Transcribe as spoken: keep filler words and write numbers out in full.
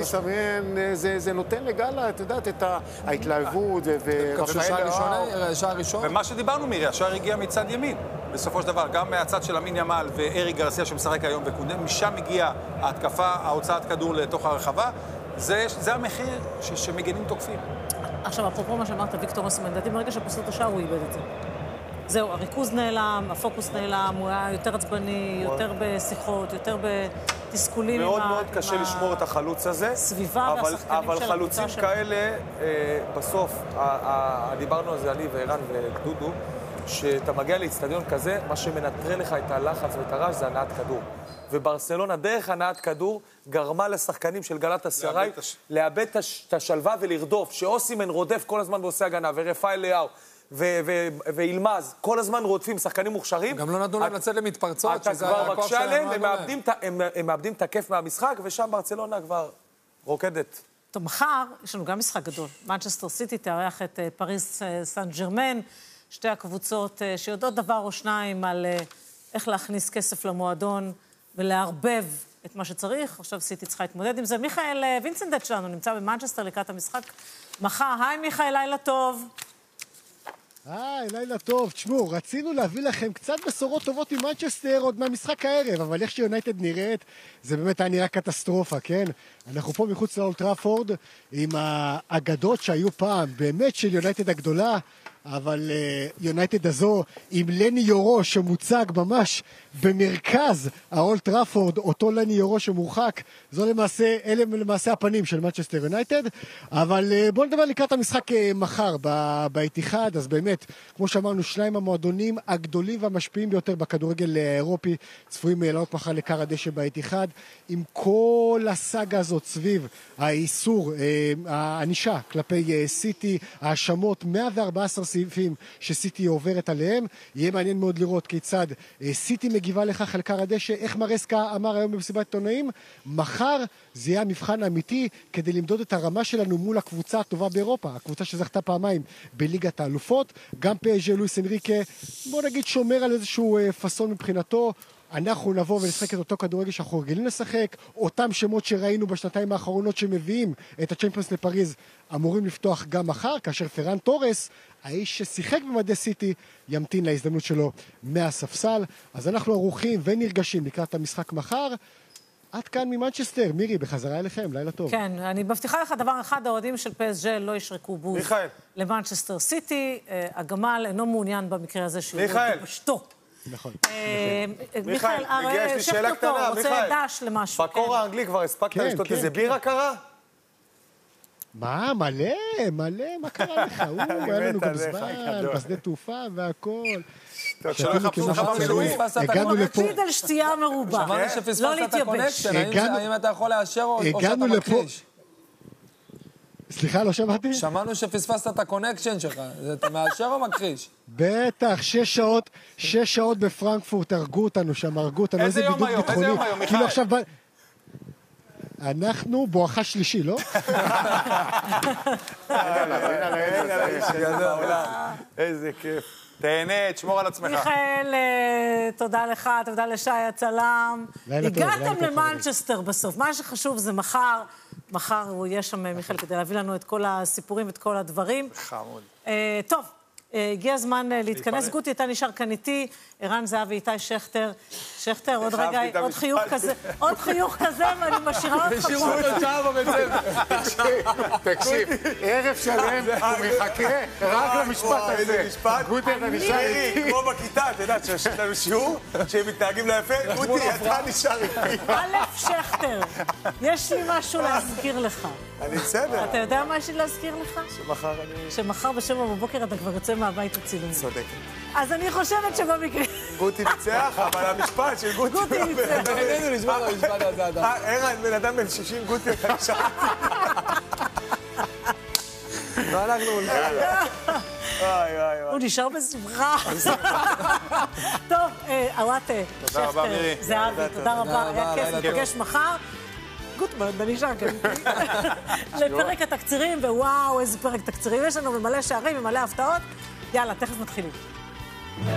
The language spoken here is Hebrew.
מסמן, זה נותן לגלה, את יודעת, את ההתלהבות ורפאל שער ראשון. ומה שדיברנו, מירי, השער הגיע מצד ימין. בסופו של דבר, גם מהצד של אמין ימל וארי גרסיה שמשחק היום וקונדה, משם הגיעה ההתקפה, ההוצאת כדור לתוך הרחבה. זה, זה המחיר ש, שמגנים תוקפים. עכשיו, אפרופו מה שאמרת, ויקטור אוסימן, לדעתי ברגע שפסלו את השער הוא איבד את זה. זהו, הריכוז נעלם, הפוקוס נעלם, הוא היה יותר עצבני, יותר בשיחות, יותר בתסכולים. מאוד מאוד קשה לשמור את החלוץ הזה. סביבה והשחקנים של הקבוצה אבל חלוצים כאלה, בסוף, דיברנו על זה אני וערן ודודו, שאתה מגיע לאצטדיון כזה, מה שמנטרל לך את הלחץ ואת הרעש זה הנעת כדור. וברסלונה, דרך הנעת כדור, גרמה לשחקנים של גלת אסריי לאבד את השלווה ולרדוף, שאוסימן רודף כל הזמן ועושה הגנה, ורפאל ליאו, וילמז, כל הזמן רודפים, שחקנים מוכשרים. גם לא נתנו להם לצאת למתפרצות, שזה הכוח שלהם. הם מאבדים את הכיף מהמשחק, ושם ברצלונה כבר רוקדת. טוב, מחר יש לנו גם משחק גדול. מנצ'סטר סיטי תארח את פריז סן ג'רמן, שתי הקבוצות שיודעות דבר או שניים על איך להכניס כסף למועדון ולהרבב את מה שצריך. עכשיו סיטי צריכה להתמודד עם זה. מיכאל וינסנדט שלנו נמצא במנצ'סטר לקראת המשחק מחר. היי מיכאל, לילה טוב. היי, לילה טוב. תשמעו, רצינו להביא לכם קצת בשורות טובות עם מנצ'סטר עוד מהמשחק הערב, אבל איך שיונייטד נראית, זה באמת היה נראה קטסטרופה, כן? אנחנו פה מחוץ לאולד טראפורד עם האגדות שהיו פעם, באמת של יונייטד הגדולה, אבל יונייטד הזו עם לני יורו שמוצג ממש במרכז האולד טראפורד, אותו לני יורו שמורחק, זו למעשה, אלה למעשה הפנים של מנצ'סטר יונייטד. אבל בואו נדבר לקראת המשחק מחר באיתיחאד. אז באמת, כמו שאמרנו, שניים המועדונים הגדולים והמשפיעים ביותר בכדורגל האירופי צפויים לעלות מחר לקר הדשא באיתיחאד, עם כל הסאגה הזאת סביב האיסור, הענישה כלפי סיטי, האשמות, מאה וארבעה עשר סעיפים שסיטי עוברת עליהם. יהיה מעניין מאוד לראות כיצד סיטי מגיבה לכך על קר הדשא. איך מרסקה אמר היום במסיבת עיתונאים, מחר זה יהיה המבחן האמיתי כדי למדוד את הרמה שלנו מול הקבוצה הטובה באירופה, הקבוצה שזכתה פעמיים בליגת האלופות. גם פז'ה לואיס אנריקה, בוא נגיד, שומר על איזשהו פסון מבחינתו. אנחנו נבוא ונשחק את אותו כדורגל שאנחנו רגילים לשחק, אותם שמות שראינו בשנתיים האחרונות שמביאים את הצ'מפיונס לפריז אמורים לפתוח גם מחר, כאשר פרן טורס, האיש ששיחק במדי סיטי, ימתין להזדמנות שלו מהספסל. אז אנחנו ערוכים ונרגשים לקראת המשחק מחר. עד כאן ממנצ'סטר. מירי, בחזרה אליכם, לילה טוב. כן, אני מבטיחה לך דבר אחד, האוהדים של פי אס ג'י לא ישרקו בוז למנצ'סטר סיטי. הגמל אינו מעוניין במקרה הזה שהוא בשתו. נכון. מיכאל, יש לי שאלה קטנה, מיכאל. בקור האנגלי כבר הספקת לשתות איזה בירה קרה? מה? מלא, מלא, מה קרה לך? הוא, היה לנו גם זמן, בשדה תעופה והכל. הגענו לפה. תקפיד על שתייה מרובה. שמענו שפספסת את הקונקשן, האם אתה יכול לאשר או שאתה מכחיש? סליחה, לא שמעתי? שמענו שפספסת את הקונקשן שלך, אתה מאשר או מכחיש? בטח, שש שעות, שש שעות בפרנקפורט, הרגו אותנו שם, הרגו אותנו, איזה בידוד ביטחוני. איזה יום היום, כאילו עכשיו... אנחנו בואכה שלישי, לא? איזה כיף. תהנה, תשמור על עצמך. מיכאל, תודה לך, תודה לשי הצלם. הגעתם למנצ'סטר בסוף. מה שחשוב זה מחר. מחר הוא יהיה שם, מיכאל, כדי להביא לנו את כל הסיפורים, את כל הדברים. חמוד. טוב, הגיע הזמן להתכנס. גוטי, אתה נשאר כאן איתי, ערן זהבי, איתי שכטר. שכטר, עוד רגע, עוד חיוך כזה, עוד חיוך כזה, ואני משאירה אותך. תשאירו אותו שעה בבית ספר. תקשיב, ערב שלם הוא מחכה רק למשפט הזה. גוטי, אתה נשאר איתי. כמו בכיתה, אתה יודעת, שיש לנו שיעור, שהם מתנהגים ליפה, גוטי, אתה נשאר איתי. א' שכטר, יש לי משהו להזכיר לך. אני בסדר. אתה יודע מה יש לי להזכיר לך? שמחר אני... שמחר בשבע בבוקר אתה כבר יוצא מהבית הצילום. צודק. אז אני חושבת שבמקרה... גוטי ניצח, אבל המשפט של גוטי... גוטי ניצח. איננו לשמוע את המשפט הזה אדם. ערן, בן אדם בן שישים, גוטי, אתה נשאר. ואנחנו... הוא נשאר בשמחה. טוב, עוואטה, שכטר, זהבי, תודה רבה. היה כיף לפגש מחר. גוטמן, אני נשאר כאן. לפרק התקצירים, ווואו, איזה פרק תקצירים יש לנו, ממלא שערים, ממלא הפתעות. יאללה, תכף מתחילים.